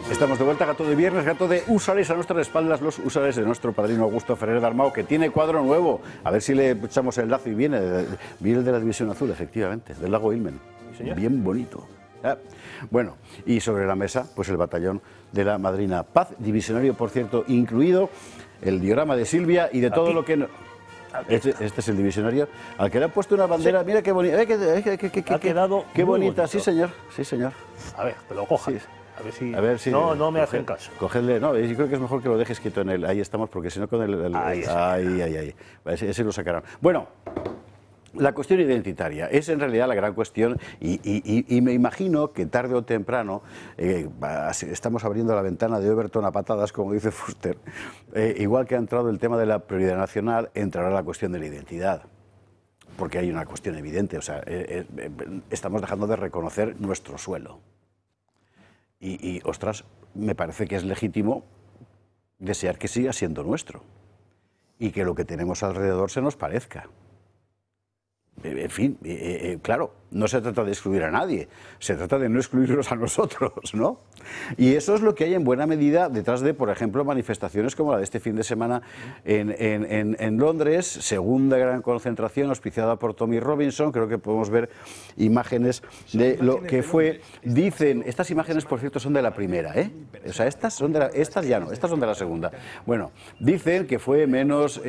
Estamos de vuelta, gato de viernes, gato de húsares a nuestras espaldas, los húsares de nuestro padrino Augusto Ferrer Dalmau, que tiene cuadro nuevo. A ver si le echamos el lazo y viene el de la División Azul, efectivamente, del lago Ilmen. Sí, bien bonito. Bueno, y sobre la mesa, pues el batallón de la Madrina Paz, divisionario, por cierto, incluido el diorama de Silvia y de todo lo que... Este es el divisionario al que le han puesto una bandera. Sí. Mira qué bonita. Ha quedado qué bonita, bonito. Sí señor, sí señor. A ver, que lo cojas. Sí. A ver si no me hacen caso. Cogedle, no, yo creo que es mejor que lo dejes quieto en él. Ahí estamos, porque si no con ahí. Ese lo sacarán. Bueno, la cuestión identitaria es en realidad la gran cuestión y me imagino que tarde o temprano estamos abriendo la ventana de Overton a patadas, como dice Fuster. Igual que ha entrado el tema de la prioridad nacional, entrará la cuestión de la identidad. Porque hay una cuestión evidente, o sea, estamos dejando de reconocer nuestro suelo. Y, ostras, me parece que es legítimo desear que siga siendo nuestro y que lo que tenemos alrededor se nos parezca. En fin, claro, no se trata de excluir a nadie, se trata de no excluirnos a nosotros, ¿no? Y eso es lo que hay en buena medida detrás de, por ejemplo, manifestaciones como la de este fin de semana en Londres, segunda gran concentración auspiciada por Tommy Robinson. Creo que podemos ver imágenes de lo que fue. Dicen, estas imágenes, por cierto, son de la primera, ¿eh? O sea, estas son de estas ya no, estas son de la segunda. Bueno, dicen que fue menos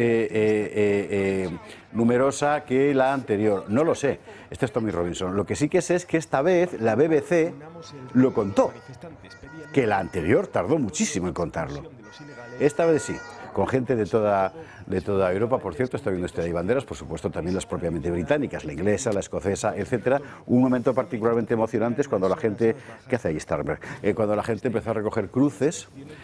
numerosa que la anterior. No lo sé. Este es Tommy Robinson. Lo que sí que sé es que esta vez la BBC lo contó, que la anterior tardó muchísimo en contarlo. Esta vez sí, con gente de toda Europa. Por cierto, estoy viendo ahí banderas, por supuesto también las propiamente británicas, la inglesa, la escocesa, etcétera. Un momento particularmente emocionante es cuando la gente, ¿qué hace ahí Starberg? Cuando la gente empezó a recoger cruces.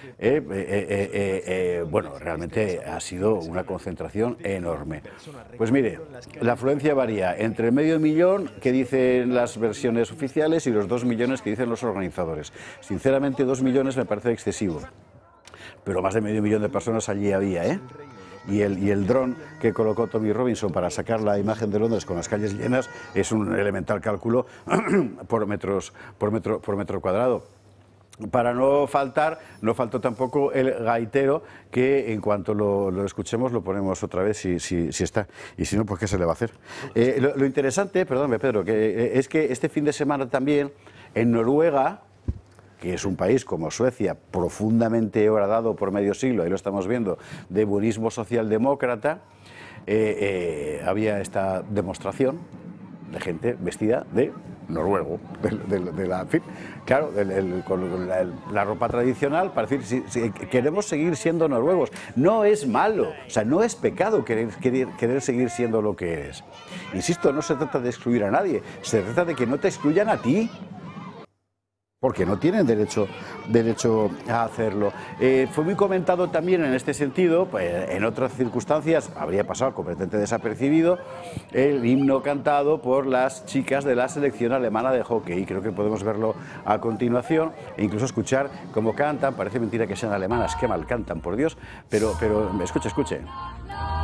Bueno, realmente ha sido una concentración enorme. Pues mire, la afluencia varía entre el 500.000 que dicen las versiones oficiales y los 2 millones que dicen los organizadores. Sinceramente, 2 millones me parece excesivo. Pero más de 500.000 de personas allí había, ¿eh? Y el dron que colocó Tommy Robinson para sacar la imagen de Londres con las calles llenas es un elemental cálculo por metro cuadrado. Para no faltó tampoco el gaitero, que en cuanto lo escuchemos lo ponemos otra vez si está, y si no, pues ¿qué se le va a hacer? Lo interesante, perdónme Pedro, es que este fin de semana también en Noruega, que es un país como Suecia, profundamente horadado por medio siglo, ahí lo estamos viendo, de buenismo socialdemócrata, había esta demostración de gente vestida de noruego, claro, con la ropa tradicional, para decir, si queremos seguir siendo noruegos. No es malo, o sea, no es pecado querer seguir siendo lo que eres. Insisto, no se trata de excluir a nadie, se trata de que no te excluyan a ti, porque no tienen derecho a hacerlo. Fue muy comentado también en este sentido, pues, en otras circunstancias habría pasado completamente desapercibido, el himno cantado por las chicas de la selección alemana de hockey. Creo que podemos verlo a continuación e incluso escuchar cómo cantan. Parece mentira que sean alemanas, qué mal cantan, por Dios, pero escuche.